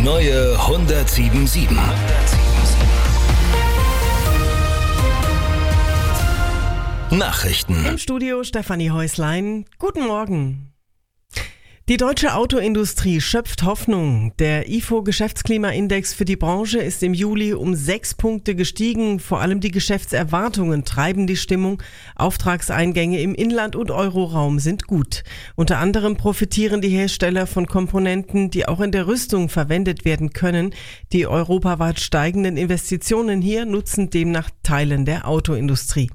neue 107.7. Nachrichten. Im Studio Stefanie Häuslein. Guten Morgen. Die deutsche Autoindustrie schöpft Hoffnung. Der IFO-Geschäftsklimaindex für die Branche ist im Juli um 6 Punkte gestiegen. Vor allem die Geschäftserwartungen treiben die Stimmung. Auftragseingänge im Inland- und Euroraum sind gut. Unter anderem profitieren die Hersteller von Komponenten, die auch in der Rüstung verwendet werden können. Die europaweit steigenden Investitionen hier nutzen demnach Teilen der Autoindustrie.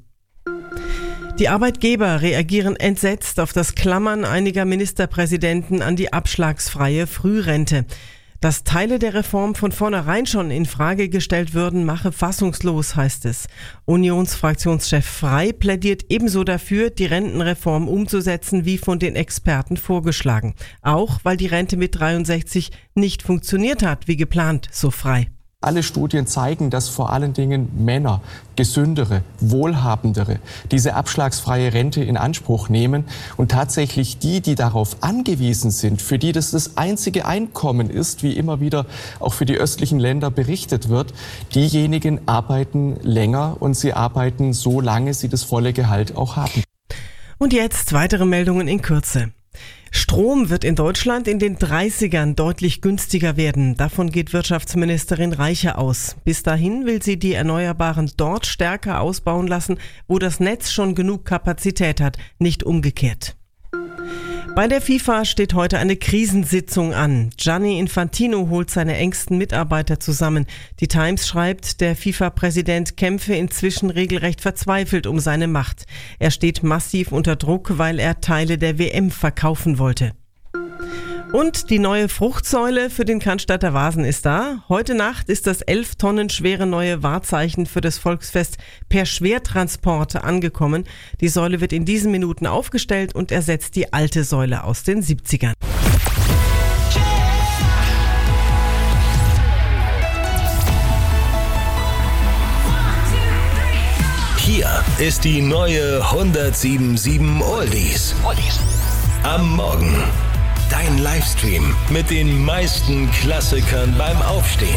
Die Arbeitgeber reagieren entsetzt auf das Klammern einiger Ministerpräsidenten an die abschlagsfreie Frührente. Dass Teile der Reform von vornherein schon in Frage gestellt würden, mache fassungslos, heißt es. Unionsfraktionschef Frey plädiert ebenso dafür, die Rentenreform umzusetzen, wie von den Experten vorgeschlagen. Auch weil die Rente mit 63 nicht funktioniert hat, wie geplant, so Frey. Alle Studien zeigen, dass vor allen Dingen Männer, gesündere, wohlhabendere, diese abschlagsfreie Rente in Anspruch nehmen und tatsächlich die darauf angewiesen sind, für die das einzige Einkommen ist, wie immer wieder auch für die östlichen Länder berichtet wird, diejenigen arbeiten länger und sie arbeiten so lange sie das volle Gehalt auch haben. Und jetzt weitere Meldungen in Kürze. Strom wird in Deutschland in den 30ern deutlich günstiger werden. Davon geht Wirtschaftsministerin Reiche aus. Bis dahin will sie die Erneuerbaren dort stärker ausbauen lassen, wo das Netz schon genug Kapazität hat, nicht umgekehrt. Bei der FIFA steht heute eine Krisensitzung an. Gianni Infantino holt seine engsten Mitarbeiter zusammen. Die Times schreibt, der FIFA-Präsident kämpfe inzwischen regelrecht verzweifelt um seine Macht. Er steht massiv unter Druck, weil er Teile der WM verkaufen wollte. Und die neue Fruchtsäule für den Cannstatter Vasen ist da. Heute Nacht ist das 11 Tonnen schwere neue Wahrzeichen für das Volksfest per Schwertransport angekommen. Die Säule wird in diesen Minuten aufgestellt und ersetzt die alte Säule aus den 70ern. Hier ist die neue 107.7 Oldies. Am Morgen. Dein Livestream mit den meisten Klassikern beim Aufstehen.